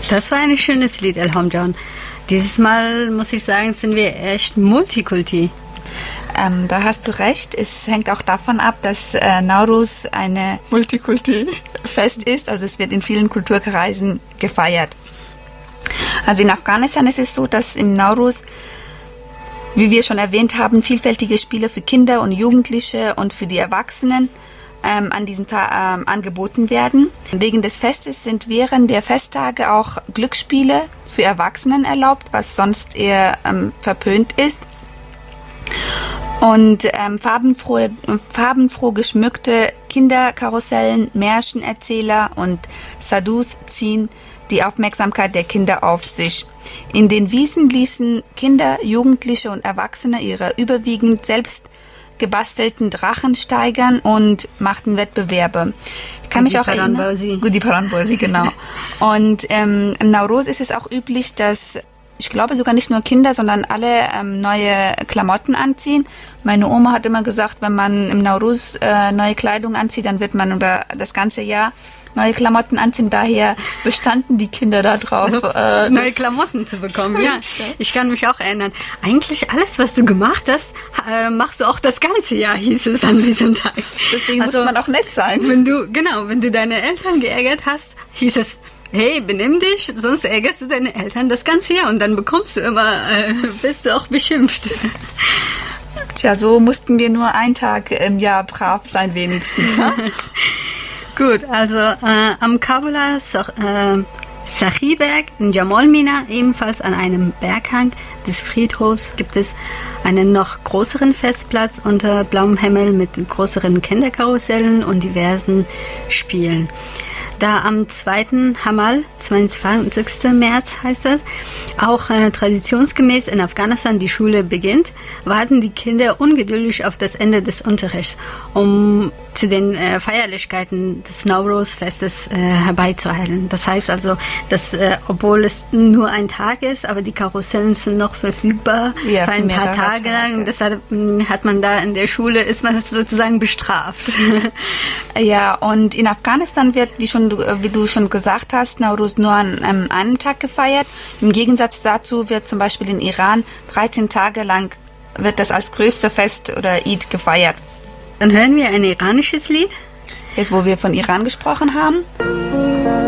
Das war ein schönes Lied, Elham Can. Dieses Mal, muss ich sagen, sind wir echt Multikulti. Da hast du recht. Es hängt auch davon ab, dass Nowruz eine Multikulti-Fest ist. Also es wird in vielen Kulturkreisen gefeiert. Also in Afghanistan ist es so, dass im Nowruz, wie wir schon erwähnt haben, vielfältige Spiele für Kinder und Jugendliche und für die Erwachsenen an diesem Tag angeboten werden. Wegen des Festes sind während der Festtage auch Glücksspiele für Erwachsenen erlaubt, was sonst eher verpönt ist. Und farbenfroh geschmückte Kinderkarussellen, Märchenerzähler und Sadhus ziehen die Aufmerksamkeit der Kinder auf sich. In den Wiesen ließen Kinder, Jugendliche und Erwachsene ihre überwiegend selbst gebastelten Drachen steigern und machten Wettbewerbe. Ich kann mich auch erinnern. Gudi Paranbosi, genau. Und im Nowruz ist es auch üblich, dass ich glaube sogar nicht nur Kinder, sondern alle neue Klamotten anziehen. Meine Oma hat immer gesagt, wenn man im Nowruz neue Kleidung anzieht, dann wird man über das ganze Jahr neue Klamotten anziehen. Daher bestanden die Kinder darauf, neue Klamotten zu bekommen. Ja, ich kann mich auch erinnern. Eigentlich alles, was du gemacht hast, machst du auch das ganze Jahr, hieß es an diesem Tag. Deswegen muss man auch nett sein. Wenn du deine Eltern geärgert hast, hieß es: Hey, benimm dich, sonst ärgerst du deine Eltern das ganze Jahr und dann bekommst du immer, wirst du auch beschimpft. Tja, so mussten wir nur einen Tag im Jahr brav sein wenigstens. Ne? Gut, also am Kabula Sachiberg in Jamal Mina, ebenfalls an einem Berghang des Friedhofs, gibt es einen noch größeren Festplatz unter blauem Himmel mit größeren Kinderkarussellen und diversen Spielen. Da am 2. Hamal, 22. März heißt das, auch traditionsgemäß in Afghanistan die Schule beginnt, warten die Kinder ungeduldig auf das Ende des Unterrichts, um zu den Feierlichkeiten des Nowruz-Festes herbeizueilen. Das heißt also, dass obwohl es nur ein Tag ist, aber die Karussellen sind noch verfügbar für ein paar Tage lang. Deshalb hat man da in der Schule, ist man sozusagen bestraft. Ja, und in Afghanistan wird, wie du schon gesagt hast, Nowruz nur an einem Tag gefeiert. Im Gegensatz dazu wird zum Beispiel in Iran 13 Tage lang wird das als größte Fest oder Eid gefeiert. Dann hören wir ein iranisches Lied. Jetzt, wo wir von Iran gesprochen haben.